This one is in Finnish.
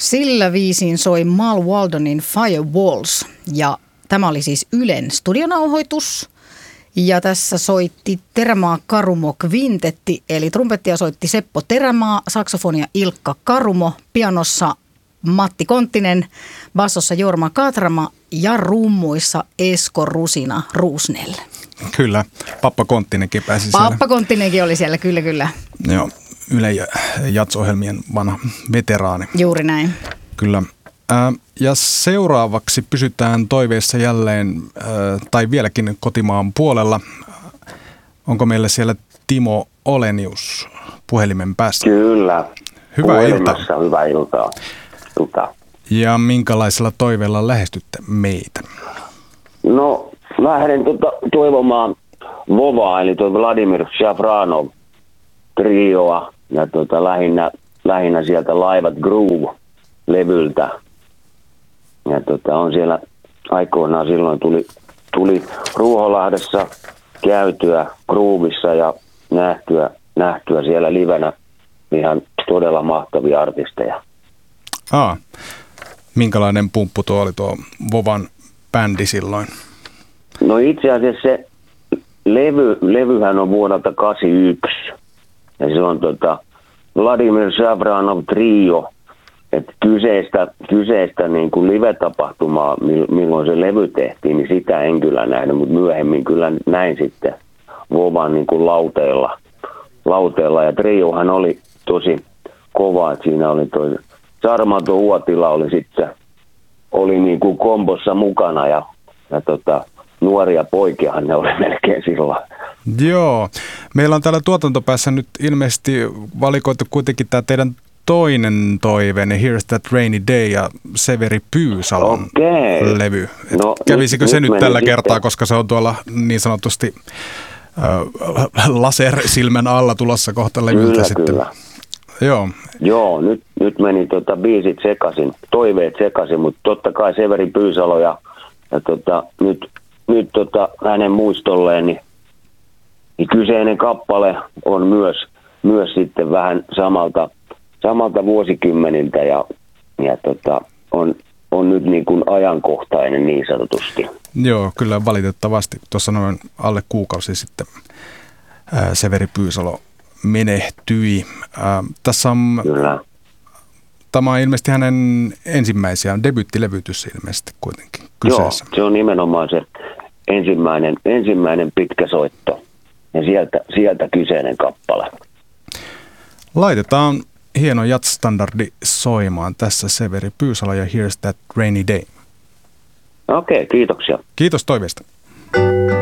Sillä viisiin soi Mal Waldonin Firewalls ja tämä oli siis Ylen studionauhoitus. Ja tässä soitti Terämaa Karumo Kvintetti, eli trumpettia soitti Seppo Terämaa, saksofonia Ilkka Karumo, pianossa Matti Konttinen, bassossa Jorma Katrama ja rummuissa Esko Rusina Ruusnell. Kyllä, Pappa Konttinenkin pääsi siellä. Pappa Konttinenkin oli siellä, kyllä. Joo, Ylen jatsohjelmien vanha veteraani. Juuri näin. Kyllä. Ja seuraavaksi pysytään toiveissa jälleen, tai vieläkin kotimaan puolella. Onko meillä siellä Timo Olenius puhelimen päässä? Kyllä. Hyvää iltaa. Hyvää iltaa. Ja minkälaisella toiveella lähestytte meitä? No, lähden toivomaan Vovaa, eli tuo Vladimir Shafranov trioa, ja lähinnä sieltä Laivat Groove-levyltä. Ja on siellä aikoinaan silloin tuli Ruoholahdessa käytyä Groovissa ja nähtyä siellä livenä ihan todella mahtavia artisteja. Minkälainen pumppu tuo oli tuo Vovan bändi silloin? No itse asiassa se levyhän on vuodelta 1981. Ja se on Vladimir Shafranov trio. Että kyseistä niin kuin live-tapahtumaa, milloin se levy tehtiin, niin sitä en kyllä nähnyt, mutta myöhemmin kyllä näin sitten Vovan niin kuin lauteella. Ja triohan oli tosi kova, että siinä oli toi Sarmato Uotila oli niin kuin kombossa mukana ja nuoria poikiahan ne oli melkein silloin. Joo, meillä on täällä tuotantopäässä nyt ilmeisesti valikoitu kuitenkin tämä teidän toinen toiveeni, Here's That Rainy Day ja Severi Pyysalon levy. No, kävisikö se nyt tällä kertaa, koska se on tuolla niin sanotusti lasersilmän alla tulossa kohta levyltä kyllä, sitten? Kyllä. Joo, nyt meni biisit sekaisin, toiveet sekaisin, mutta totta kai Severi Pyysalo ja nyt hänen muistolleen, niin kyseinen kappale on myös sitten vähän samalta vuosikymmeniltä ja on nyt niin kuin ajankohtainen niin sanotusti. Joo, kyllä valitettavasti. Tuossa noin alle kuukausi sitten Severi Pyysalo menehtyi. Tässä on, tämä on ilmeisesti hänen ensimmäisiä, debyyttilevytys ilmeisesti kuitenkin kyseessä. Joo, se on nimenomaan se ensimmäinen pitkä soitto ja sieltä kyseinen kappale. Laitetaan hieno jazz-standardi soimaan tässä Severi Pyysalo ja Here's That Rainy Day. Okei, kiitoksia. Kiitos toiveesta.